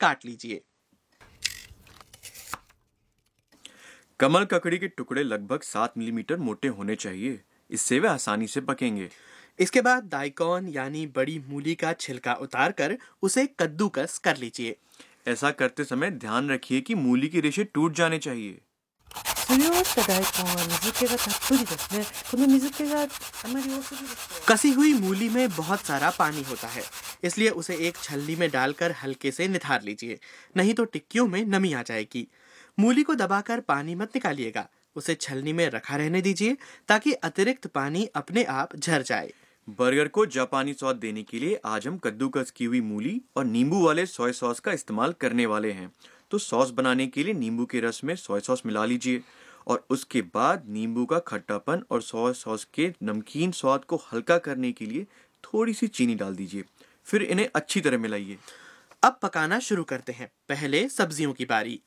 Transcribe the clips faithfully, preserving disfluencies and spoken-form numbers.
काट लीजिए। कमल ककड़ी के टुकड़े लगभग सात मिलीमीटर मोटे होने चाहिए, इससे वे आसानी से पकेंगे। इसके बाद दाइकॉन यानी बड़ी मूली का छिलका उतार कर उसे कद्दूकस कर लीजिए। ऐसा करते समय ध्यान रखिए कि मूली की रेशे टूट जाने चाहिए। すりおろした大根は水気がたっぷりですね。この水気があまり多すぎると कसी हुई मूली में बहुत सारा पानी होता है, इसलिए उसे एक छलनी में डालकर हल्के से निथार लीजिए, नहीं तो टिक्कियों में नमी आ जाएगी। मूली को दबाकर पानी मत निकालिएगा, उसे छलनी में रखा रहने दीजिए ताकि अतिरिक्त पानी अपने आप झर जाए। बर्गर को जापानी स्वाद देने के लिए आज हम कद्दूकस की हुई मूली और नींबू वाले सोया सॉस का इस्तेमाल करने वाले हैं। तो सॉस बनाने के लिए नींबू के रस में सोया सॉस मिला लीजिए और उसके बाद नींबू का खट्टापन और सोया सॉस के नमकीन स्वाद को हल्का करने के लिए थोड़ी सी चीनी डाल दीजिए। फिर इन्हें अच्छी तरह मिलाइए। अब पकाना शुरू करते हैं। पहले सब्जियों की बारी।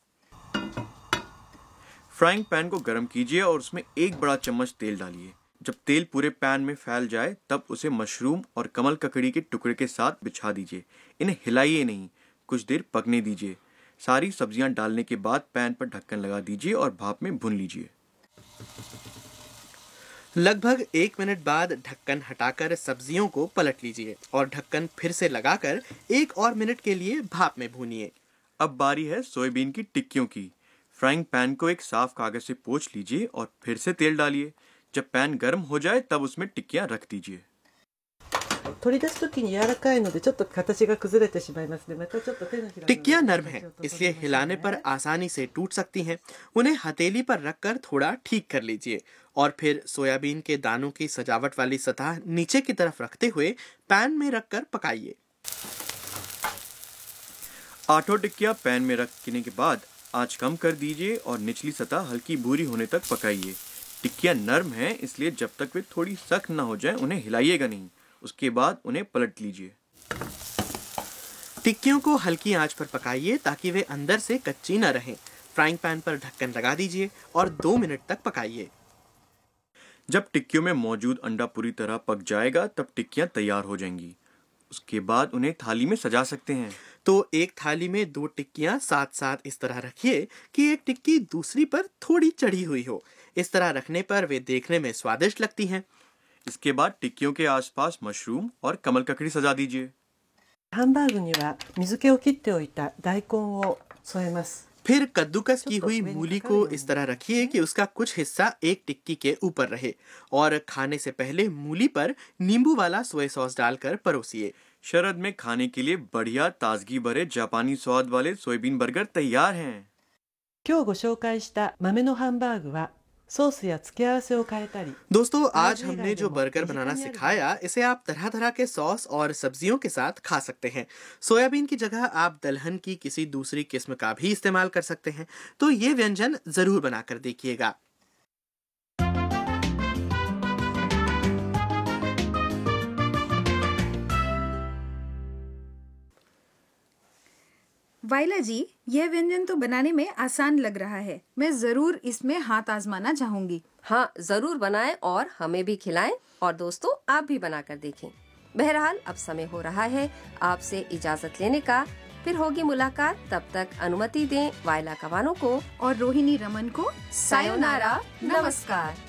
फ्राइंग पैन को गर्म कीजिए और उसमें एक बड़ा चम्मच तेल डालिए। जब तेल पूरे पैन में फैल जाए तब उसे मशरूम और कमल ककड़ी के टुकड़े के साथ बिछा दीजिए। इन्हें हिलाइए नहीं, कुछ देर पकने दीजिए। सारी सब्जियां डालने के बाद पैन पर ढक्कन लगा दीजिए और भाप में भून लीजिए। लगभग एक मिनट बाद ढक्कन हटाकर सब्जियों को पलट लीजिए और ढक्कन फिर से लगाकर एक और मिनट के लिए भाप में भूनिए। अब बारी है सोयाबीन की टिक्कियों की। फ्राइंग पैन को एक साफ कागज से पोंछ लीजिए और फिर से तेल डालिए। जब पैन गर्म हो जाए तब उसमें टिक्कियां रख दीजिए। 取り出すときに柔らかいのでちょっと形が崩れてしまいますね。またちょっと手のひら टिक्कियां नरम हैं, इसलिए हिलाने पर आसानी से टूट सकती हैं। उन्हें हथेली पर रखकर थोड़ा ठीक कर लीजिए और फिर सोयाबीन के दानों की सजावट वाली सतह नीचे की तरफ रखते हुए पैन में रखकर पकाइए। आठों टिक्कियां पैन में रखने के बाद आंच कम कर दीजिए और निचली सतह हल्की भूरी होने तक पकाइए। टिक्कियां नरम हैं, इसलिए जब तक वे थोड़ी सख्त ना हो जाए उन्हें हिलाइएगा नहीं। उसके बाद उन्हें पलट लीजिए। टिक्कियों को हल्की आंच पर पकाइए ताकि वे अंदर से कच्ची न रहें। फ्राइंग पैन पर ढक्कन लगा दीजिए और दो मिनट तक पकाइए। जब टिक्कियों में मौजूद अंडा पूरी तरह पक जाएगा तब टिक्कियां तैयार हो जाएंगी। उसके बाद उन्हें थाली में सजा सकते हैं। तो एक थाली में दो टिक्कियां साथ साथ इस तरह रखिए कि एक टिक्की दूसरी पर थोड़ी चढ़ी हुई हो। इस तरह रखने पर वे देखने में स्वादिष्ट लगती हैं। इसके बाद टिक्कियों के आसपास मशरूम और कमल ककड़ी सजा दीजिए। ハンバーグには水気を切っておいた大根を添えます。 फिर कद्दूकस की हुई मूली को इस तरह रखिए कि उसका कुछ हिस्सा एक टिक्की के ऊपर रहे और खाने से पहले मूली पर नींबू वाला सोया सॉस डालकर परोसिए। शरद में खाने के लिए बढ़िया ताजगी भरे जापानी स्वाद वाले सोयाबीन बर्गर तैयार हैं। 今日ご紹介した豆のハンバーグはソースや付け合わせを変えたり दोस्तों, आज हमने जो बर्गर बनाना सिखाया इसे आप तरह तरह के सॉस और सब्जियों के साथ खा सकते हैं। सोयाबीन की जगह आप दलहन की किसी दूसरी किस्म का भी इस्तेमाल कर सकते हैं। तो ये व्यंजन जरूर बनाकर देखिएगा। वाइला जी, यह व्यंजन तो बनाने में आसान लग रहा है। मैं जरूर इसमें हाथ आजमाना चाहूंगी। हाँ, जरूर बनाएं और हमें भी खिलाएं और दोस्तों आप भी बनाकर देखें। बहरहाल अब समय हो रहा है आपसे इजाजत लेने का। फिर होगी मुलाकात, तब तक अनुमति दें वाइला कवानो को और रोहिणी रमन को। सायोनारा, नमस्कार।